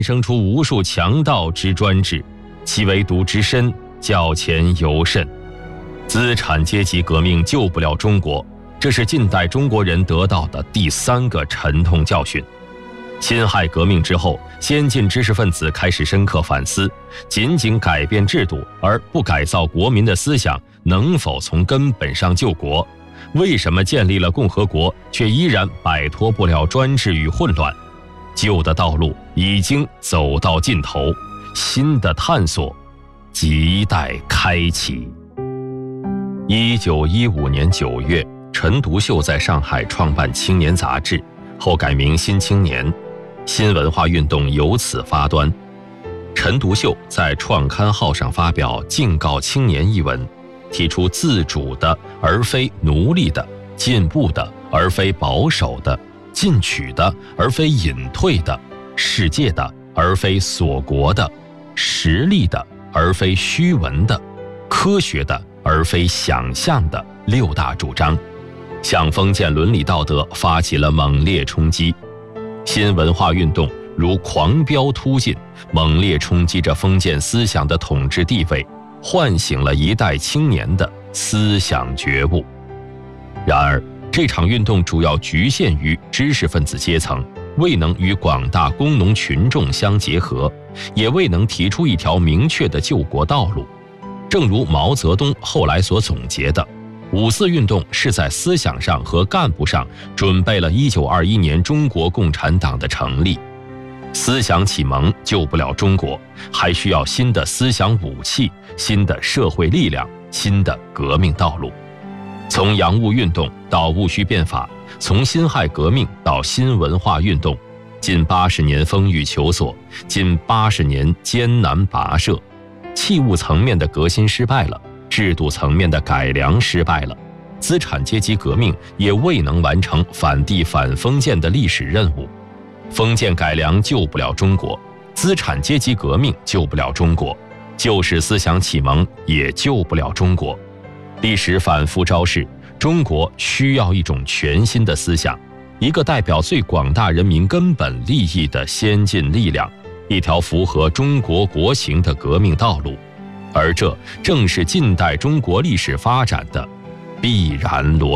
生出无数强盗之专制，其为毒之深，较前尤甚。资产阶级革命救不了中国，这是近代中国人得到的第3个沉痛教训。辛亥革命之后，先进知识分子开始深刻反思，仅仅改变制度而不改造国民的思想，能否从根本上救国？为什么建立了共和国，却依然摆脱不了专制与混乱？旧的道路已经走到尽头，新的探索亟待开启。1915年9月，陈独秀在上海创办《青年》杂志，后改名《新青年》，新文化运动由此发端。陈独秀在创刊号上发表《敬告青年》一文，提出自主的而非奴隶的，进步的而非保守的，进取的而非隐退的，世界的而非锁国的，实力的而非虚文的，科学的而非想象的6大主张，向封建伦理道德发起了猛烈冲击。新文化运动如狂飙突进，猛烈冲击着封建思想的统治地位，唤醒了一代青年的思想觉悟。然而，这场运动主要局限于知识分子阶层，未能与广大工农群众相结合，也未能提出一条明确的救国道路。正如毛泽东后来所总结的，5四运动是在思想上和干部上准备了1921年中国共产党的成立。思想启蒙救不了中国，还需要新的思想武器、新的社会力量、新的革命道路。从洋务运动到戊戌变法，从辛亥革命到新文化运动，近80年风雨求索，近80年艰难跋涉。器物层面的革新失败了，制度层面的改良失败了，资产阶级革命也未能完成反帝反封建的历史任务。封建改良救不了中国，资产阶级革命救不了中国，旧式思想启蒙也救不了中国。历史反复昭示，中国需要一种全新的思想，一个代表最广大人民根本利益的先进力量，一条符合中国国情的革命道路，而这正是近代中国历史发展的必然逻辑。